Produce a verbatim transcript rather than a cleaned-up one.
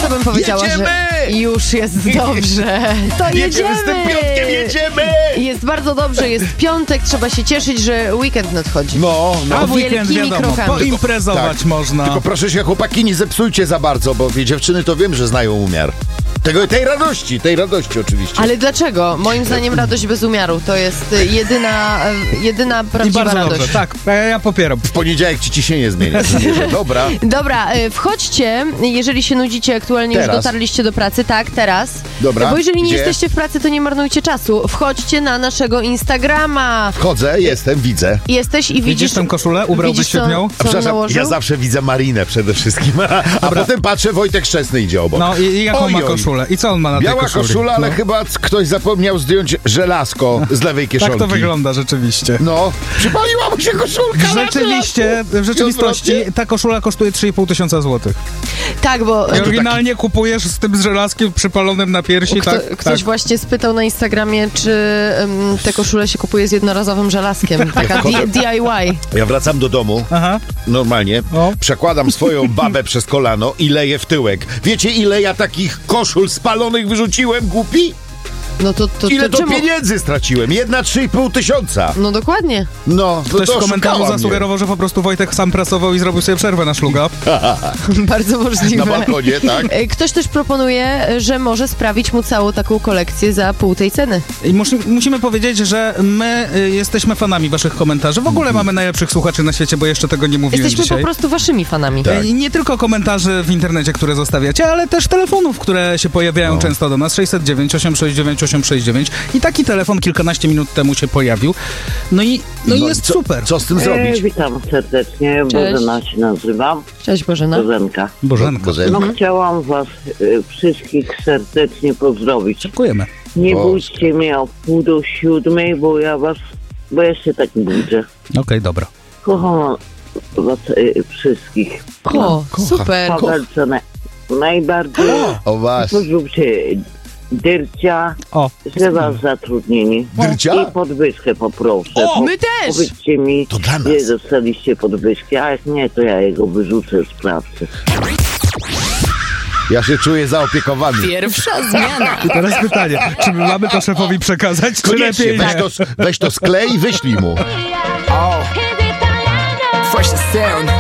bym powiedziała, jedziemy! że już jest dobrze. To jedziemy! Jedziemy z tym piątkiem, jedziemy! Jest bardzo dobrze, jest piątek, trzeba się cieszyć, że weekend nadchodzi. No, no. A w weekend wielkimi wiadomo, krokami. poimprezować Tak. można. Tylko proszę się, chłopaki, nie zepsujcie za bardzo, bo wie, dziewczyny to wiem, że znają umiar. Tego, tej radości, tej radości oczywiście. Ale dlaczego? Moim zdaniem radość bez umiaru to jest y, jedyna, y, jedyna I prawdziwa bardzo radość. dobrze, tak, ja, ja popieram. W poniedziałek ci ciśnienie zmienia. Dobra. Dobra, y, wchodźcie, jeżeli się nudzicie, aktualnie Teraz. już dotarliście do pracy, tak, teraz. Dobra, Bo jeżeli nie gdzie? jesteście w pracy, to nie marnujcie czasu. Wchodźcie na naszego Instagrama. Wchodzę, jestem, widzę. Jesteś i widzisz... Widzisz tę koszulę? Ubrałbyś widzisz, się co- w nią? co on Przepraszam, nałożył? ja zawsze widzę Marinę przede wszystkim, a, a potem patrzę, Wojtek Szczesny idzie obok. No i, i jaką Oj, ma oj. koszulę? I co on ma na tej Biała koszuli? koszula, ale No. chyba c- ktoś zapomniał zdjąć żelazko z lewej kieszonki. Tak to wygląda rzeczywiście. No, przypaliła mu się koszulka. Rzeczywiście, w rzeczywistości odwrotnie. ta koszula kosztuje trzy i pół tysiąca złotych. Tak, bo... I oryginalnie kupujesz z tym z żelazkiem przypalonym na piersi, Kto, tak? ktoś tak. właśnie spytał na Instagramie, czy um, te koszule się kupuje z jednorazowym żelazkiem. Taka D- D I Y. Ja wracam do domu, Aha. normalnie, O. przekładam swoją babę przez kolano i leję w tyłek. Wiecie, ile ja takich koszul spalonych wyrzuciłem, głupi? No to, to, Ile to to czemu? pieniędzy straciłem? Jedna trzy i pół tysiąca. No dokładnie. No, Ktoś to w komentarzu oszukała zasugerował, że po prostu Wojtek sam prasował i zrobił sobie przerwę na szluga. Bardzo możliwe. Na balkonie, tak? E, Ktoś też proponuje, że może sprawić mu całą taką kolekcję za pół tej ceny. I musi, musimy powiedzieć, że my y, jesteśmy fanami waszych komentarzy. W ogóle mamy najlepszych słuchaczy na świecie, bo jeszcze tego nie mówiłem Jesteśmy dzisiaj. po prostu waszymi fanami. Tak. I nie tylko komentarzy w internecie, które zostawiacie, ale też telefonów, które się pojawiają No. często do nas. sześćset dziewięć, osiemset sześćdziesiąt dziewięć, osiemset sześćdziesiąt dziewięć. I taki telefon kilkanaście minut temu się pojawił. No i, no i jest co, super. Co z tym E, zrobić? witam serdecznie, Cześć. Bożena się nazywam, Cześć Bożena. Bożenka. Bożenka. Boże, No chciałam was e, wszystkich serdecznie pozdrowić. Dziękujemy. Nie O. budźcie mnie o pół do siódmej, bo ja was, bo ja się tak budzę. Okej, dobra. Kocham was e, wszystkich. O, super. Pawełce na, najbardziej. o was. Pozróbcie Dyrcia, O, że was zatrudnieni. Dyrcia? I podwyżkę poproszę. O, my też! Powiedzcie mi, To dla nas. gdzie dostaliście podwyżki, a jak nie, to ja jego wyrzucę z pracy. Ja się czuję zaopiekowany. Pierwsza zmiana. i teraz pytanie, czy my mamy to szefowi przekazać, czy Koniecznie, lepiej weź nie? to, weź to sklej i wyślij mu. Fresh sound.